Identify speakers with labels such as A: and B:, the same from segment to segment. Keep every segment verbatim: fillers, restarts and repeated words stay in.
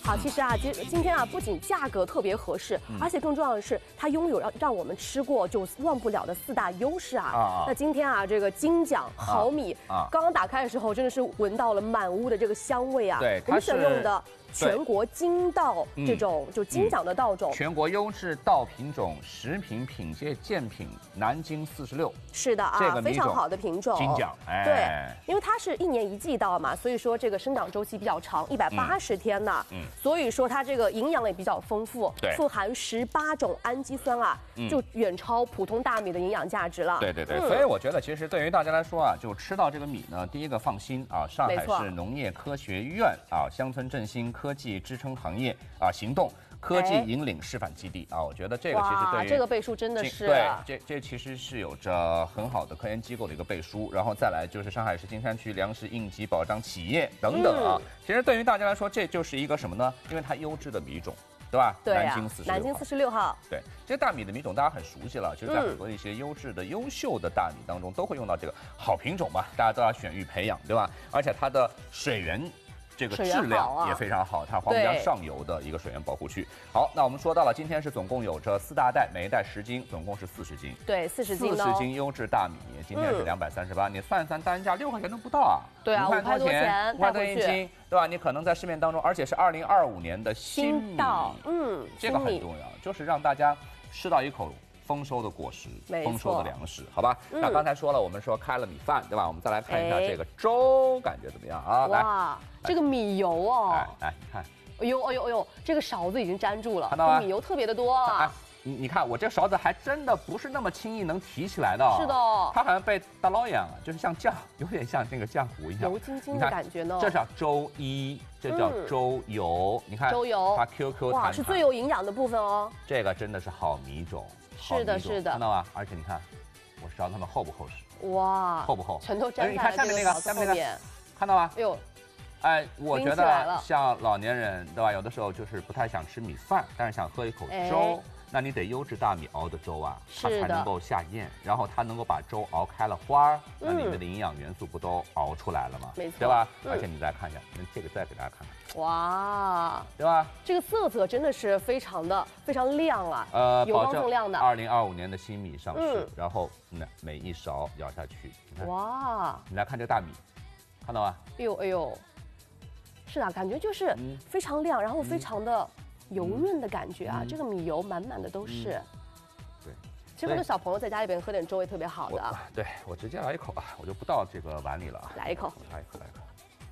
A: 好，其实啊，今今天啊，不仅价格特别合适，嗯、而且更重要的是，它拥有让让我们吃过就忘不了的四大优势啊。啊那今天啊，这个金奖好米，啊、刚刚打开的时候，真的是闻到了满屋的这个香味啊。
B: 对，
A: 我们选用的。全国金稻这种就金奖的稻种，
B: 嗯、全国优质稻品种，食品品鉴鉴品南京四十六，
A: 是的啊，
B: 这个
A: 非常好的品种，
B: 金奖，哎，
A: 对，因为它是一年一季稻嘛，所以说这个生长周期比较长，一百八十天呢，嗯，所以说它这个营养也比较丰富，
B: 对，
A: 富含十八种氨基酸啊，嗯、就远超普通大米的营养价值了。
B: 对对对，嗯、所以我觉得其实对于大家来说啊，就吃到这个米呢，第一个放心啊，上海市农业科学院啊，乡村振兴科技支撑行业啊行动科技引领示范基地啊，我觉得这个其实对于
A: 这个背书真的是
B: 对，这这其实是有着很好的科研机构的一个背书，然后再来就是上海市金山区粮食应急保障企业等等啊。嗯、其实对于大家来说，这就是一个什么呢？因为它优质的米种。对吧？
A: 对
B: 南京四十六号。
A: 南京四十六号。
B: 对，这个大米的米种大家很熟悉了，其实在很多一些优质的、优秀的大米当中都会用到这个好品种嘛，大家都要选育培养，对吧？而且它的水源。这个质量也非常好，它是黄浦江上游的一个水源保护区。好，那我们说到了，今天是总共有着四大袋，每一袋十斤，总共是四十斤。
A: 对，四十斤。
B: 四十斤优质大米，今天是两百三十八，你算一算单价六块钱都不到啊。
A: 对啊，五块多钱，
B: 五块多一斤，对吧？你可能在市面当中，而且是二零二五年的新米，
A: 嗯，
B: 这个很重要，就是让大家吃到一口。丰收的果实，丰收的粮食，好吧？嗯、那刚才说了，我们说开了米饭，对吧？我们再来看一下这个粥，感觉怎么样啊？
A: 哇，这个米油哦，
B: 来来，你看，
A: 哎呦哎呦哎呦，这个勺子已经粘住了，
B: 看到吗？
A: 米油特别的多啊。
B: 哎你你看，我这勺子还真的不是那么轻易能提起来的。
A: 是的，
B: 它好像被大捞一样，就是像酱，有点像那个浆糊一样，
A: 油晶晶的感觉呢。
B: 这叫粥衣，这叫粥油。你看，
A: 粥油，
B: 它 Q Q 弹弹，
A: 哇，是最有营养的部分哦。
B: 这个真的是好米种。
A: 是的，是的，
B: 看到吗？而且你看，我勺子它们厚不厚实？
A: 哇，
B: 厚不厚？
A: 全都粘
B: 在了这个
A: 下面那个，
B: 看到吗？
A: 哎呦，
B: 哎，我觉得像老年人对吧？有的时候就是不太想吃米饭，但是想喝一口粥，那你得优质大米熬的粥啊，它才能够下咽，然后它能够把粥熬开了花儿，那里面的营养元素不都熬出来了吗？
A: 没错，
B: 对吧？而且你再看一下，那这个再给大家看看。
A: 哇，
B: 对吧？
A: 这个色泽真的是非常的非常亮啊，
B: 呃，
A: 油光锃亮的。
B: 二零二五年的新米上市，嗯、然后那每一勺舀下去，你看，
A: 哇，
B: 你来看这个大米，看到吗？
A: 哎呦哎呦，是啊，感觉就是非常亮，嗯、然后非常的油润的感觉啊，嗯、这个米油满满的都是。嗯、
B: 对，
A: 其实很多小朋友在家里边喝点粥也特别好的。
B: 对，我直接来一口啊，我就不倒这个碗里了。
A: 来一口，
B: 来一口，来一口。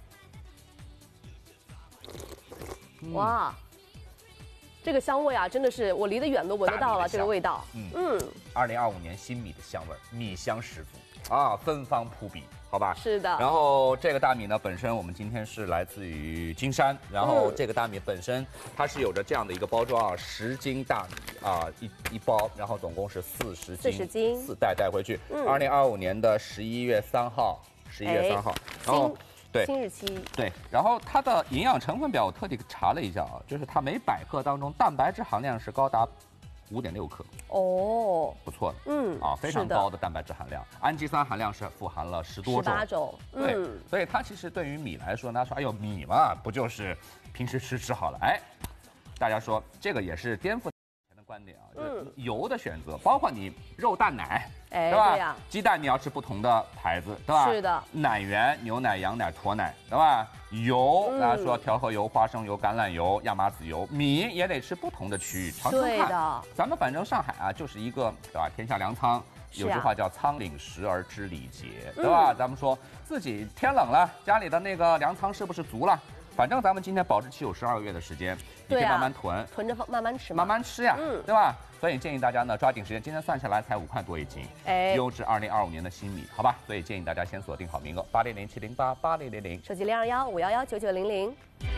A: 哇，这个香味啊，真的是我离得远都闻得到了这个味道。
B: 嗯嗯，二零二五年新米的香味，米香十足啊，芬芳扑鼻，好吧？
A: 是的。
B: 然后这个大米呢，本身我们今天是来自于金山，然后这个大米本身它是有着这样的一个包装啊，十斤大米啊一一包，然后总共是四十斤，
A: 四十斤，
B: 四袋带回去。二零二五年的十一月三号，十一月三号，然后。对，
A: 新日期
B: 对，然后它的营养成分表我特地查了一下啊，就是它每百克当中蛋白质含量是高达五点六克
A: 哦，
B: 不错的，
A: 嗯
B: 啊，非常高的蛋白质含量，氨基酸含量是富含了十多种，
A: 十八种，
B: 对，嗯、所以它其实对于米来说呢，说哎呦米嘛，不就是平时吃吃好了，哎，大家说这个也是颠覆的观点啊，就是油的选择，包括你肉蛋奶。
A: 哎，
B: 对吧？
A: 对呀，
B: 鸡蛋你要吃不同的牌子，对吧？
A: 是的。
B: 奶源，牛奶、羊奶、驼奶，对吧？油，大家说调和油、花生油、橄榄油、亚麻籽油，米也得吃不同的区域，尝尝看。
A: 对的。
B: 咱们反正上海啊，就是一个对吧？天下粮仓，有句话叫仓廪实而知礼节，对吧？咱们说自己天冷了，家里的那个粮仓是不是足了？反正咱们今天保质期有十二个月的时间，你可以慢慢囤，
A: 囤着放，慢慢吃，
B: 慢慢吃呀，嗯，对吧？所以建议大家呢抓紧时间，今天算下来才五块多一斤，哎，优质二零二五年的新米，好吧？所以建议大家先锁定好名额，八零零七零八八零零零，
A: 手机零二幺五幺幺九九零零。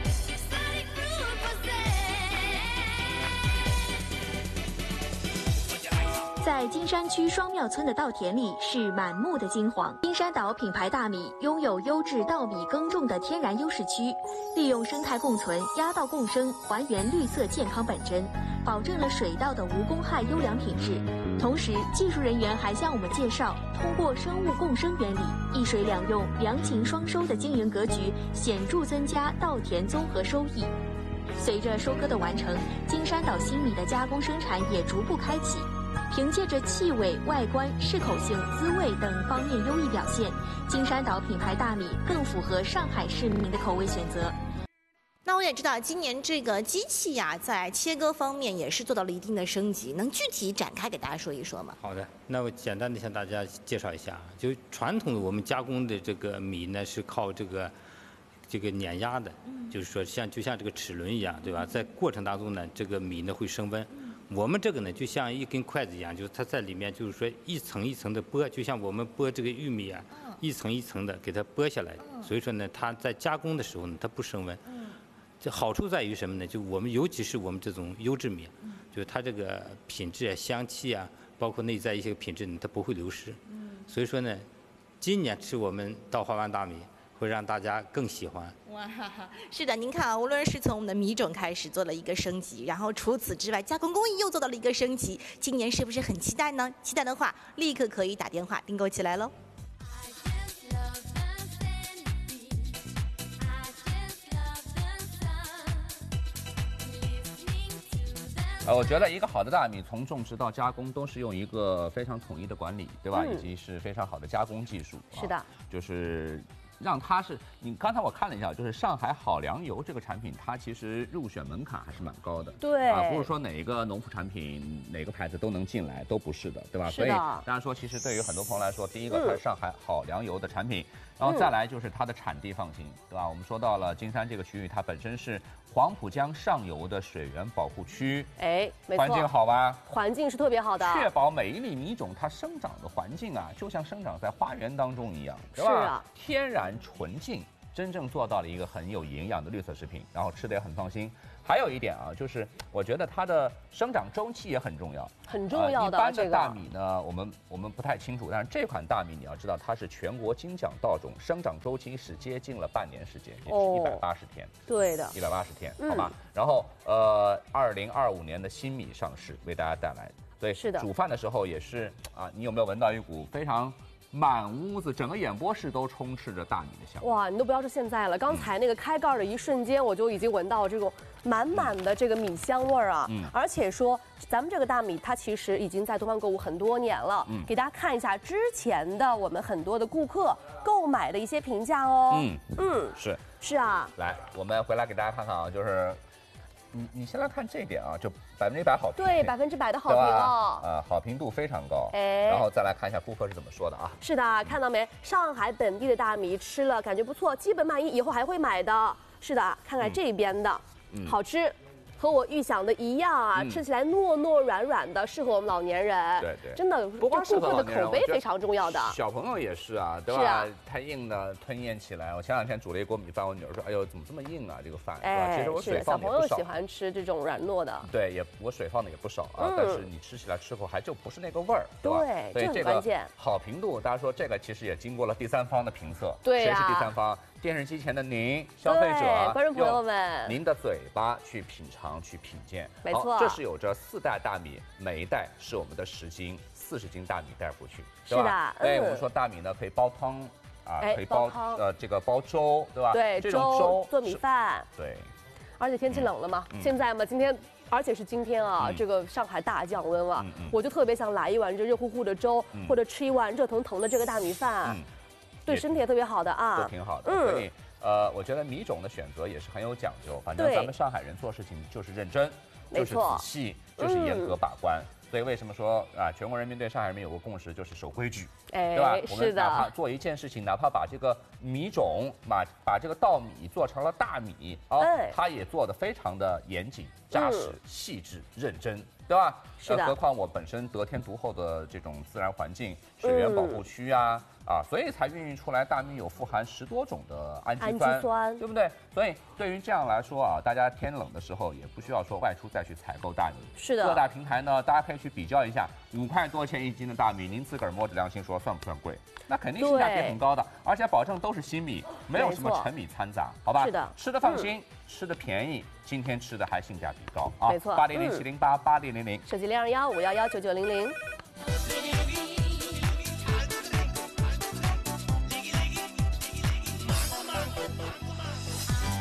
C: 在金山区双庙村的稻田里是满目的金黄。金山岛品牌大米拥有优质稻米耕种的天然优势区，利用生态共存、压稻共生，还原绿色健康本真，保证了水稻的无公害优良品质。同时，技术人员还向我们介绍，通过生物共生原理，一水两用、良禽双收的经营格局，显著增加稻田综合收益。 随着收割的完成，金山岛新米的加工生产也逐步开启。凭借着气味、外观、适口性、滋味等方面优异表现，金山岛品牌大米更符合上海市民的口味选择。
D: 那我也知道，今年这个机器呀、啊，在切割方面也是做到了一定的升级，能具体展开给大家说一说吗？
E: 好的，那我简单的向大家介绍一下，就传统的我们加工的这个米呢，是靠这个这个碾压的，嗯、就是说像就像这个齿轮一样，对吧？在过程当中呢，这个米呢会升温。嗯、我们这个呢，就像一根筷子一样，就是它在里面就是说一层一层的剥，就像我们剥这个玉米啊，嗯、一层一层的给它剥下来。嗯、所以说呢，它在加工的时候呢，它不升温。嗯这好处在于什么呢？就我们尤其是我们这种优质米，嗯、就是它这个品质啊、香气啊，包括内在一些品质呢，它不会流失。嗯、所以说呢，今年吃我们稻花湾大米会让大家更喜欢。
D: 哇，是的，您看啊，无论是从我们的米种开始做了一个升级，然后除此之外，加工工艺又做到了一个升级，今年是不是很期待呢？期待的话，立刻可以打电话订购起来喽。
B: 呃，我觉得一个好的大米从种植到加工都是用一个非常统一的管理，对吧？嗯、以及是非常好的加工技术。
A: 是的，
B: 啊、就是让它是你刚才我看了一下，就是上海好粮油这个产品，它其实入选门槛还是蛮高的。
A: 对
B: 啊，不是说哪一个农副产品哪个牌子都能进来，都不是的，对吧？
A: 是的。所以
B: 当然说，其实对于很多朋友来说，第一个它是上海好粮油的产品。嗯然后再来就是它的产地放心，对吧？我们说到了金山这个区域，它本身是黄浦江上游的水源保护区，
A: 哎，没错，
B: 环境好吧？
A: 环境是特别好的，
B: 确保每一粒米种它生长的环境啊，就像生长在花园当中一样，对吧？
A: 是啊，
B: 天然纯净，真正做到了一个很有营养的绿色食品，然后吃的也很放心。还有一点啊，就是我觉得它的生长周期也很重要，
A: 很重要的。
B: 呃、一般的大米呢，这个、我们我们不太清楚，但是这款大米你要知道，它是全国金奖稻种，生长周期是接近了半年时间，也是一百八十天。
A: 对的，
B: 一百八十天，好吧。嗯、然后呃，二零二五年的新米上市，为大家带来，所以
A: 是的，
B: 煮饭的时候也是啊，你有没有闻到一股非常？满屋子，整个演播室都充斥着大米的香味。
A: 哇，你都不要说现在了，刚才那个开盖的一瞬间，我就已经闻到这种满满的这个米香味儿啊！嗯，而且说咱们这个大米，它其实已经在东方购物很多年了。嗯，给大家看一下之前的我们很多的顾客购买的一些评价哦。
B: 嗯嗯，是
A: 是啊。
B: 来，我们回来给大家看看啊，就是。你你先来看这一点啊，就百分之一百好评，
A: 对，百分之百的好评哦，
B: 呃，好评度非常高。哎，然后再来看一下顾客是怎么说的啊？
A: 是的，看到没？上海本地的大米吃了感觉不错，基本满意，以后还会买的。是的，看看这边的，嗯、好吃。和我预想的一样啊，嗯、吃起来糯糯软软的，适合我们老年人。
B: 对对，
A: 真的，
B: 不光
A: 顾客的口碑非常重要的。
B: 小朋友也是啊，对吧？是啊，太硬的吞咽起来。我前两天煮了一锅米饭，我女儿说：“哎呦，怎么这么硬啊？这个饭。”
A: 哎，
B: 其实我水放的也不少。
A: 小朋友喜欢吃这种软糯的。
B: 对，也我水放的也不少啊，嗯、但是你吃起来吃口还就不是那个味儿，对吧？
A: 对，
B: 所以这
A: 个
B: 好评度，大家说这个其实也经过了第三方的评测。
A: 对呀、
B: 谁是第三方？电视机前的您，消费者，
A: 观众朋友们，
B: 您的嘴巴去品尝、去品鉴。
A: 没错，
B: 这是有着四袋大米，每一袋是我们的十斤、四十斤大米带回去，
A: 对吧？
B: 是的，哎、嗯，我们说大米呢可以煲汤啊，可以煲呃这个煲粥，对吧？
A: 对，
B: 这种粥
A: 做米饭。
B: 对，
A: 而且天气冷了嘛，嗯、现在嘛，今天。而且是今天啊，嗯、这个上海大降温了，嗯嗯、我就特别想来一碗这热乎乎的粥，嗯、或者吃一碗热腾腾的这个大米饭，嗯、对身体也特别好的啊，
B: 都挺好的。嗯、所以呃，我觉得米种的选择也是很有讲究。反正咱们上海人做事情就是认真，就是仔细，就是严格把关。嗯、所以为什么说啊，全国人民对上海人民有个共识，就是守规矩，
A: 哎，
B: 对吧？
A: 是的。
B: 我们哪怕做一件事情，哪怕把这个米种把把这个稻米做成了大米，哦，哎、它也做得非常的严谨。扎实、嗯、细致、认真，对吧？
A: 是的。
B: 呃、何况我本身得天独厚的这种自然环境、水源保护区啊，嗯、啊，所以才孕育出来大米有富含十多种的氨基酸，
A: 氨基酸
B: 对不对？所以对于这样来说啊，大家天冷的时候也不需要说外出再去采购大米。
A: 是的。
B: 各大平台呢，大家可以去比较一下，五块多钱一斤的大米，您自个儿摸着良心说算不算贵？那肯定性价比很高的，而且保证都是新米，没有什么陈米掺杂，好吧？
A: 是的。
B: 吃的放心，嗯、吃的便宜，今天吃的还性价比高啊！
A: 没错。
B: 八零零七零八八零零零，
A: 手机零二幺五幺幺九九零零。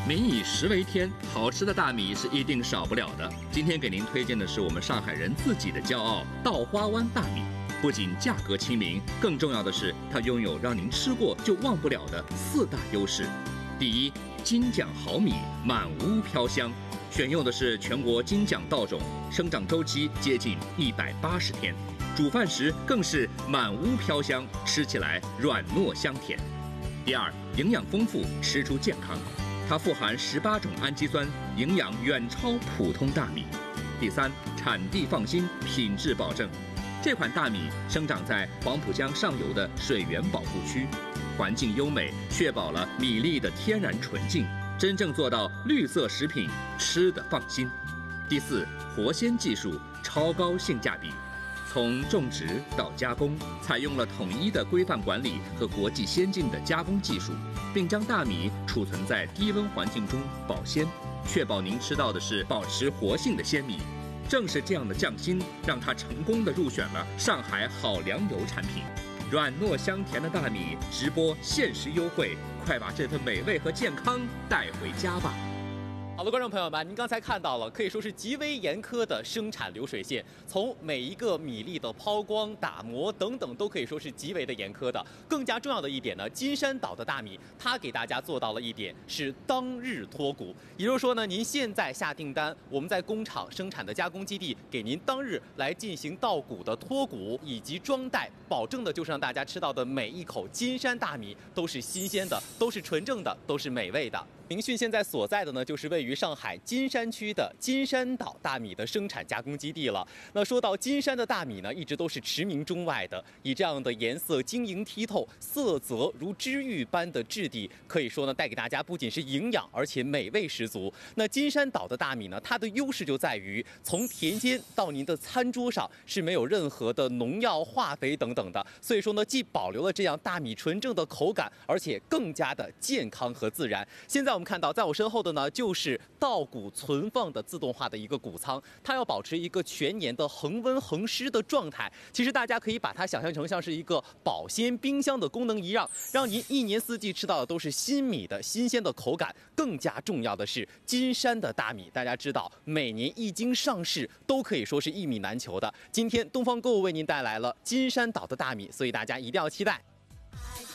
B: 民以食为天，好吃的大米是一定少不了的。今天给您推荐的是我们上海人自己的骄傲——稻花湾大米。不仅价格亲民，更重要的是它拥有让您吃过就忘不了的四大优势。第一，金奖好米，满屋飘香。选用的是全国金奖稻种，生长周期接近一百八十天，煮饭时更是满屋飘香，吃起来软糯香甜。第二，营养丰富，吃出健康。它富含十八种氨基酸，营养远超普通大米。第三，产地放心，品质保证。这款大米生长在黄浦江上游的水源保护区，环境优美，确保了米粒的天然纯净，真正做到绿色食品，吃得放心。第四，活鲜技术，超高性价比。从种植到加工，采用了统一的规范管理和国际先进的加工技术，并将大米储存在低温环境中保鲜，确保您吃到的是保持活性的鲜米。正是这样的匠心，让它成功地入选了上海好粮油产品。软糯香甜的大米直播限时优惠，快把这份美味和健康带回家吧！
F: 好的，观众朋友们，您刚才看到了，可以说是极为严苛的生产流水线，从每一个米粒的抛光、打磨等等，都可以说是极为的严苛的。更加重要的一点呢，金山岛的大米，它给大家做到了一点是当日脱谷，也就是说呢，您现在下订单，我们在工厂生产的加工基地给您当日来进行稻谷的脱谷以及装袋，保证的就是让大家吃到的每一口金山大米都是新鲜的，都是纯正的，都是美味的。明讯现在所在的呢，就是位于上海金山区的金山岛大米的生产加工基地了。那说到金山的大米呢，一直都是驰名中外的，以这样的颜色晶莹剔透、色泽如知玉般的质地，可以说呢，带给大家不仅是营养，而且美味十足。那金山岛的大米呢，它的优势就在于从田间到您的餐桌上是没有任何的农药、化肥等等的，所以说呢，既保留了这样大米纯正的口感，而且更加的健康和自然。现在我们看到，在我身后的呢，就是稻谷存放的自动化的一个谷仓，它要保持一个全年的恒温恒湿的状态。其实大家可以把它想象成像是一个保鲜冰箱的功能一样，让您一年四季吃到的都是新米的新鲜的口感。更加重要的是，金山的大米，大家知道，每年一经上市，都可以说是一米难求的。今天东方购物为您带来了金山岛的大米，所以大家一定要期待。